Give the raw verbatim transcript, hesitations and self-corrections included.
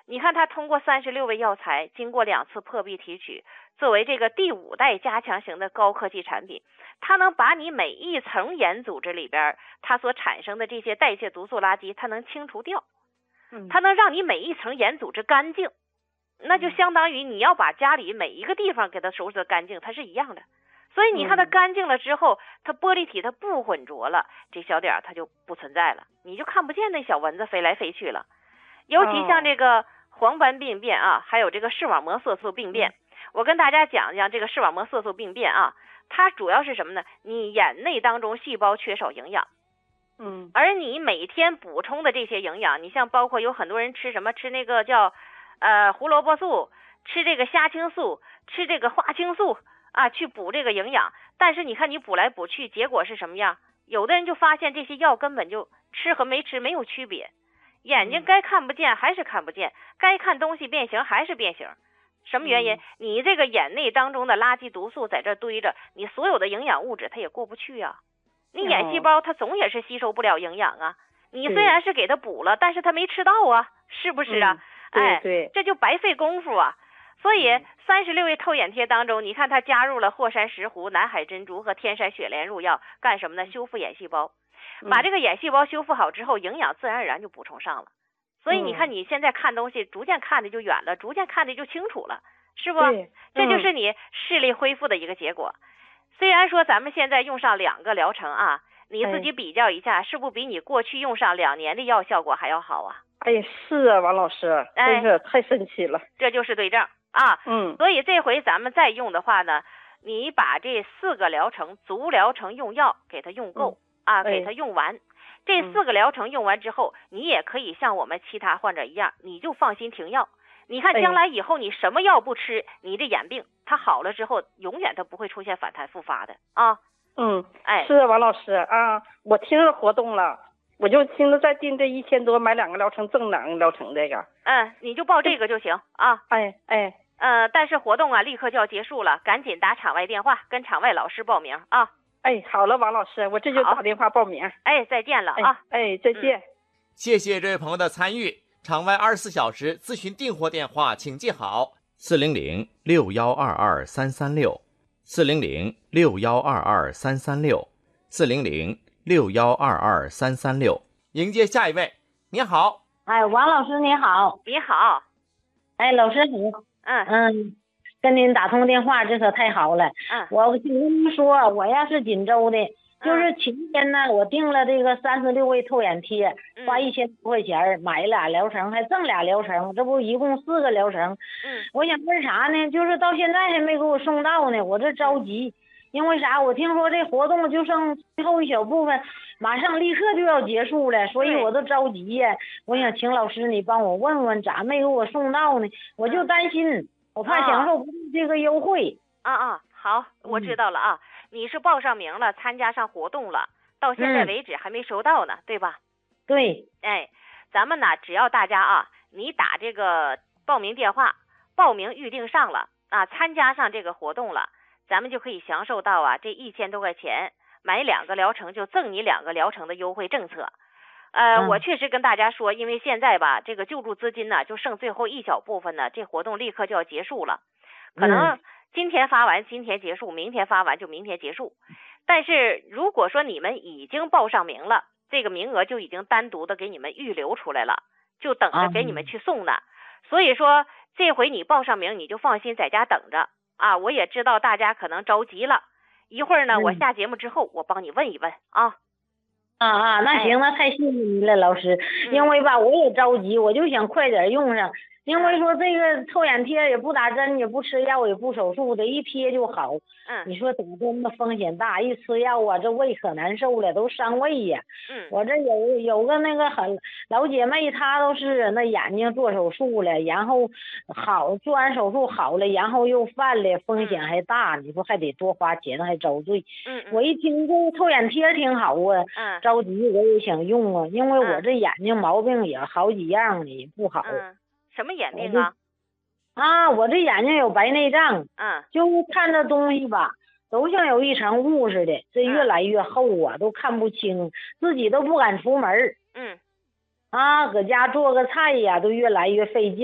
你看它通过三十六味药材，经过两次破壁提取，作为这个第五代加强型的高科技产品，它能把你每一层眼组织里边它所产生的这些代谢毒素垃圾，它能清除掉，它能让你每一层眼组织干净，那就相当于你要把家里每一个地方给它收拾的干净，它是一样的。所以你看它干净了之后，它玻璃体它不混浊了，这小点它就不存在了，你就看不见那小蚊子飞来飞去了。尤其像这个黄斑病变啊，还有这个视网膜色素病变，我跟大家讲讲这个视网膜色素病变啊，它主要是什么呢？你眼内当中细胞缺少营养， 嗯， 而你每天补充的这些营养，你像包括有很多人吃什么，吃那个叫呃胡萝卜素，吃这个虾青素，吃这个花青素啊，去补这个营养，但是你看你补来补去，结果是什么样？有的人就发现这些药根本就吃和没吃没有区别，眼睛该看不见还是看不见，该看东西变形还是变形。什么原因？你这个眼内当中的垃圾毒素在这堆着，你所有的营养物质它也过不去啊。你眼细胞它总也是吸收不了营养啊。你虽然是给它补了，但是它没吃到啊，是不是啊？哎， 对， 这就白费功夫啊。所以三十六味透眼贴当中，你看它加入了霍山石斛、南海珍珠和天山雪莲入药，干什么呢？修复眼细胞，把这个眼细胞修复好之后，营养自然而然就补充上了。所以你看你现在看东西逐渐看的就远了，逐渐看的就清楚了，是不？这就是你视力恢复的一个结果。虽然说咱们现在用上两个疗程啊，你自己比较一下，是不是比你过去用上两年的药效果还要好啊？ 哎，是啊，王老师，真是太神奇了。 这就是对症啊。 嗯， 所以这回咱们再用的话呢，你把这四个疗程足疗程用药给它用够、嗯、啊，给它用完。这四个疗程用完之后、嗯、你也可以像我们其他患者一样，你就放心停药。你看将来以后你什么药不吃，你的眼病它好了之后，永远它不会出现反弹复发的啊。 嗯， 哎， 是王老师啊，我听着活动了，我就听着再定这一千多买两个疗程，挣两个疗程这个。 嗯，你就报这个就行啊。 哎哎， 呃，但是活动啊立刻就要结束了，赶紧打场外电话跟场外老师报名啊。 哎，好了，王老师，我这就打电话报名。 哎，再见了啊！ 哎，哎再见、嗯。 谢谢这位朋友的参与。场外二十四小时咨询订货电话，请记好：四零零六幺二二三三六，四零零六幺二二三三六，四零零六幺二二三三六。迎接下一位，你好。 哎，王老师你好。 你好。 哎，老师好。 嗯嗯。跟您打通电话，这可太好了。 嗯， 我跟您说，我呀是锦州的，就是前天呢，我订了这个三十六味透眼贴，花一千多块钱买俩疗程，还挣俩疗程，这不一共四个疗程。 嗯， 我想问啥呢？就是到现在还没给我送到呢，我这着急。因为啥？我听说这活动就剩最后一小部分，马上立刻就要结束了，所以我都着急呀。我想请老师你帮我问问，咋没给我送到呢？我就担心。我怕享受不到这个优惠。 啊啊，好，我知道了啊。嗯、你是报上名了，参加上活动了，到现在为止还没收到呢，嗯、对吧？ 对。 哎，咱们呢，只要大家啊，你打这个报名电话，报名预定上了啊，参加上这个活动了，咱们就可以享受到啊这一千多块钱，买两个疗程就赠你两个疗程的优惠政策。呃、嗯，我确实跟大家说，因为现在吧，这个救助资金呢，就剩最后一小部分呢，这活动立刻就要结束了，可能今天发完，今天结束，明天发完就明天结束。但是如果说你们已经报上名了，这个名额就已经单独的给你们预留出来了，就等着给你们去送呢。嗯、所以说这回你报上名，你就放心在家等着啊。我也知道大家可能着急了，一会儿呢，嗯、我下节目之后，我帮你问一问啊。 啊啊，那行，那太谢谢您了，老师。因为吧，我也着急，我就想快点用上。因为说这个透眼贴也不打针，也不吃药，也不手术的，一贴就好。 嗯， 你说打针的风险大，一吃药啊，这胃可难受了，都伤胃呀。 嗯， 我这有有个那个很老姐妹，她都是那眼睛做手术了，然后好做完手术好了，然后又犯了，风险还大，你说还得多花钱，还遭罪。 嗯， 我一听这透眼贴挺好啊， 嗯， 着急我也想用啊，因为我这眼睛毛病也好几样也不好。 嗯，什么眼病啊？ 啊，我这眼睛有白内障， 嗯， 就看着东西吧，都像有一层雾似的，这越来越厚啊，嗯、都看不清，自己都不敢出门。 嗯， 啊，搁家做个菜呀，都越来越费劲。